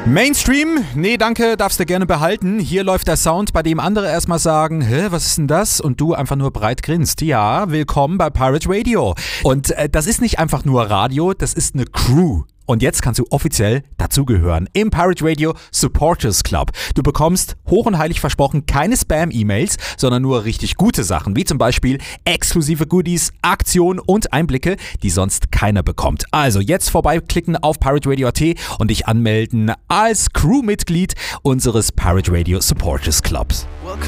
Mainstream? Nee, danke, darfst du gerne behalten. Hier läuft der Sound, bei dem andere erstmal sagen, was ist denn das? Und du einfach nur breit grinst. Ja, willkommen bei Pirate Radio. Und das ist nicht einfach nur Radio, das ist eine Crew. Und jetzt kannst du offiziell dazugehören im Pirate Radio Supporters Club. Du bekommst, hoch und heilig versprochen, keine Spam-E-Mails, sondern nur richtig gute Sachen, wie zum Beispiel exklusive Goodies, Aktionen und Einblicke, die sonst keiner bekommt. Also jetzt vorbeiklicken auf pirateradio.at und dich anmelden als Crewmitglied unseres Pirate Radio Supporters Clubs. Welcome